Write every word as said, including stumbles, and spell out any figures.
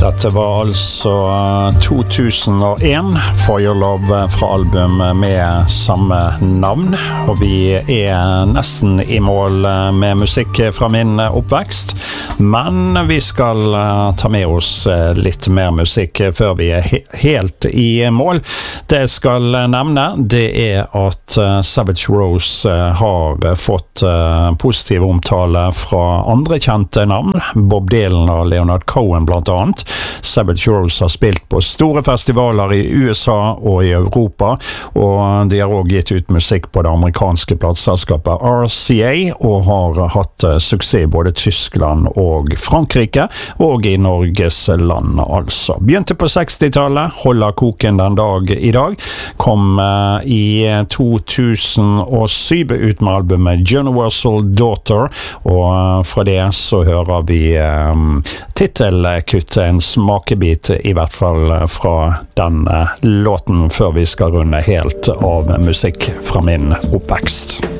Dette var altså to tusen og en, For Your Love fra album med samme navn, og vi er nesten i mål med musikk fra min oppvekst, men vi skal ta med oss litt mer musikk før vi er he helt i mål. Det jeg skal nevne, det er at Savage Rose har fått positiv omtale fra andre kjente navn, Bob Dylan og Leonard Cohen blant annet. Savage Rose har spilt på store festivaler i U S A og i Europa, og de har også gitt ut musikk på det amerikanske plateselskapet R C A, og har hatt suksess i både Tyskland og Frankrike, og i Norges land altså. Begynte på sekstitallet, holder koken den dag i dag, kom i to tusen og syv ut med albumet Universal Daughter, og fra det så hører vi um, titelkuttet, en smakebit i hvert fall fra den låten før vi skal runde helt av musikk fra min oppvekst.